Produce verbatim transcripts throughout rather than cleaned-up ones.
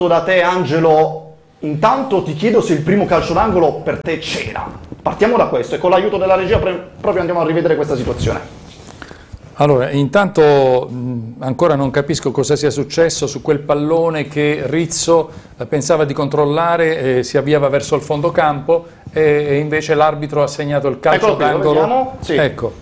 da te, Angelo, intanto ti chiedo se il primo calcio d'angolo per te c'era. Partiamo da questo e con l'aiuto della regia proprio andiamo a rivedere questa situazione. Allora, intanto mh, ancora non capisco cosa sia successo su quel pallone che Rizzo eh, pensava di controllare, eh, si avviava verso il fondo campo e, e invece l'arbitro ha segnato il calcio d'angolo. Sì. Ecco.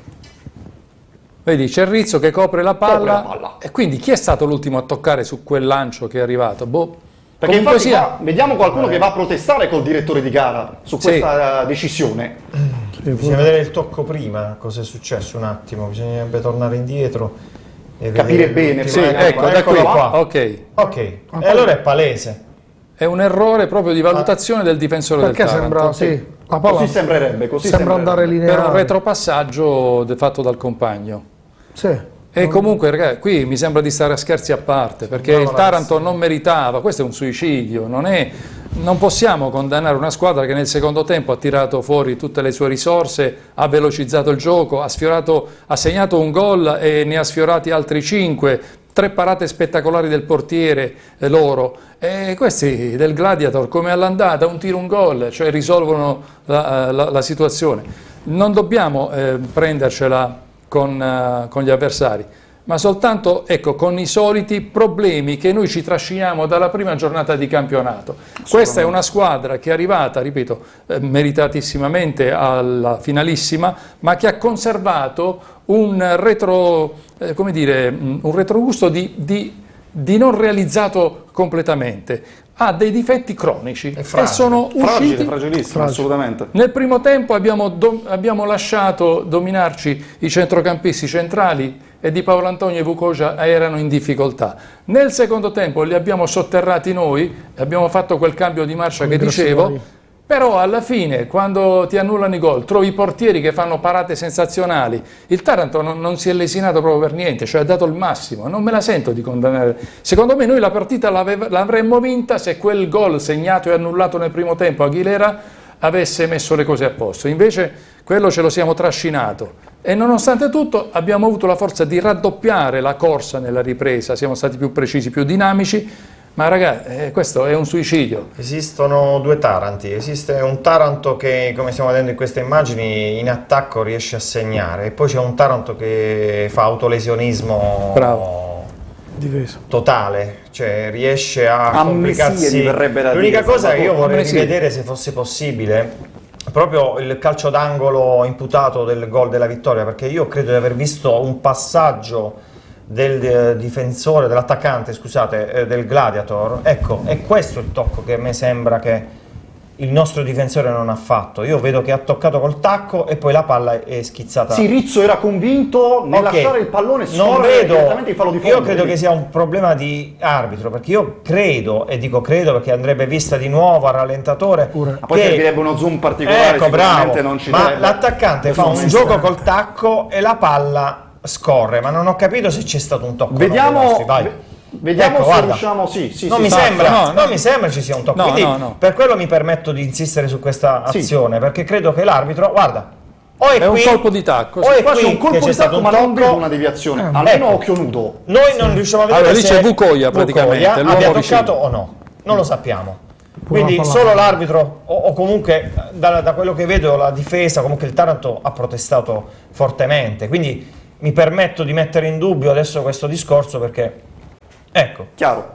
Vedi, c'è Rizzo che copre la palla, copre la palla. E quindi chi è stato l'ultimo a toccare su quel lancio che è arrivato? Boh. Perché infatti sia... qua vediamo qualcuno eh. che va a protestare col direttore di gara su questa sì. decisione. Sì, bisogna vedere il tocco prima, cosa è successo un attimo, bisognerebbe tornare indietro e capire bene. Sì, ecco, ecco, eccolo qua. qua. Ok. Ok, e allora è palese. È un errore proprio di valutazione ah. del difensore Perché del Taranto. Sembra, sì, la palla così sembrerebbe, così sembra andare lineare. Per un retropassaggio fatto dal compagno. Sì. E comunque ragazzi, qui mi sembra di stare a scherzi a parte, perché no, il Taranto non meritava, questo è un suicidio, non, è, non possiamo condannare una squadra che nel secondo tempo ha tirato fuori tutte le sue risorse, ha velocizzato il gioco, ha, sfiorato, ha segnato un gol e ne ha sfiorati altri cinque, tre parate spettacolari del portiere eh, loro, e questi del Gladiator come all'andata, un tiro, un gol, cioè risolvono la, la, la situazione. Non dobbiamo eh, prendercela Con, uh, con gli avversari, ma soltanto ecco, con i soliti problemi che noi ci trasciniamo dalla prima giornata di campionato. Questa è una squadra che è arrivata, ripeto, eh, meritatissimamente alla finalissima, ma che ha conservato un retro, eh, come dire, un retrogusto di, di, di non realizzato completamente. Ha dei difetti cronici e sono usciti fragilissimo, assolutamente. Nel primo tempo abbiamo, do, abbiamo lasciato dominarci i centrocampisti centrali e Di Paolo Antonio e Vukoja erano in difficoltà. Nel secondo tempo li abbiamo sotterrati noi, abbiamo fatto quel cambio di marcia che dicevo, però alla fine quando ti annullano i gol trovi i portieri che fanno parate sensazionali. Il Taranto non, non si è lesinato proprio per niente, cioè ha dato il massimo, non me la sento di condannare. Secondo me noi la partita l'avremmo vinta se quel gol segnato e annullato nel primo tempo Aguilera avesse messo le cose a posto, invece quello ce lo siamo trascinato e nonostante tutto abbiamo avuto la forza di raddoppiare la corsa nella ripresa, siamo stati più precisi, più dinamici. Ma ragazzi, eh, questo è un suicidio. Esistono due Taranti, esiste un Taranto che, come stiamo vedendo in queste immagini, in attacco riesce a segnare, e poi c'è un Taranto che fa autolesionismo Bravo. totale, cioè riesce a Amnesie, complicarsi. L'unica cosa che io vorrei Amnesie. rivedere, se fosse possibile, proprio il calcio d'angolo imputato del gol della vittoria, perché io credo di aver visto un passaggio del eh, difensore, dell'attaccante, scusate, eh, del Gladiator. Ecco, è questo il tocco che a me sembra che il nostro difensore non ha fatto. Io vedo che ha toccato col tacco e poi la palla è schizzata. Sì, Rizzo era convinto nel okay. lasciare il pallone e non scorrere vedo, direttamente in fallo di fondo. Io credo che sia un problema di arbitro, perché io credo, e dico credo perché andrebbe vista di nuovo al rallentatore. Pure. Ma poi servirebbe uno zoom particolare, ecco, sicuramente bravo. non ci Ma l'attaccante fa un gioco col tacco e la palla scorre, ma non ho capito se c'è stato un tocco. Vediamo, vai. Vediamo ecco, se guarda. riusciamo, sì, sì, non, sì, mi sì, sembra, no, non no. mi sembra ci sia un tocco, no, quindi no, no. per quello mi permetto di insistere su questa azione, sì. Perché credo che l'arbitro, guarda, o è, è qui, un colpo di tacco, o è qua qui c'è un colpo di tacco, ma non vedo una deviazione, eh, almeno ecco. occhio nudo. Noi non riusciamo a vedere allora, lì se c'è Vukoja praticamente, Vukoja abbia toccato vicino. o no, non lo sappiamo. Quindi solo l'arbitro o, o comunque da, da quello che vedo la difesa, comunque il Taranto ha protestato fortemente, quindi mi permetto di mettere in dubbio adesso questo discorso perché, ecco, chiaro.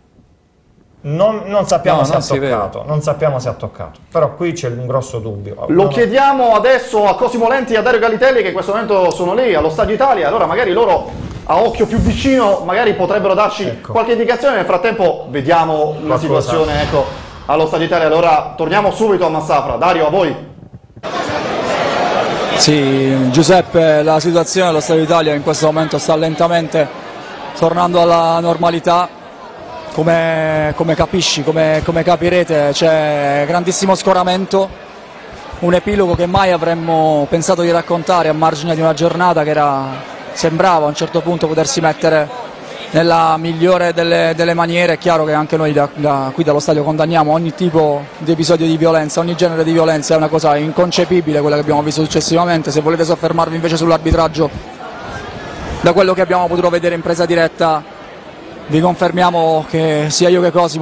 Non, non sappiamo no, se non ha toccato, non sappiamo se ha toccato, però qui c'è un grosso dubbio. Lo no, chiediamo adesso a Cosimo Lenti e a Dario Galitelli, che in questo momento sono lì allo Stadio Italia, allora magari loro a occhio più vicino magari potrebbero darci ecco. qualche indicazione, nel frattempo vediamo Qualcosa. la situazione ecco, allo Stadio Italia, allora torniamo subito a Massafra. Dario, a voi. Sì, Giuseppe, la situazione allo Stadio Italia in questo momento sta lentamente tornando alla normalità, come, come capisci, come, come capirete c'è grandissimo scoramento, un epilogo che mai avremmo pensato di raccontare a margine di una giornata che era, sembrava a un certo punto potersi mettere nella migliore delle, delle maniere. È chiaro che anche noi da, da qui dallo stadio condanniamo ogni tipo di episodio di violenza, ogni genere di violenza, è una cosa inconcepibile quella che abbiamo visto successivamente. Se volete soffermarvi invece sull'arbitraggio, da quello che abbiamo potuto vedere in presa diretta vi confermiamo che sia io che Cosimo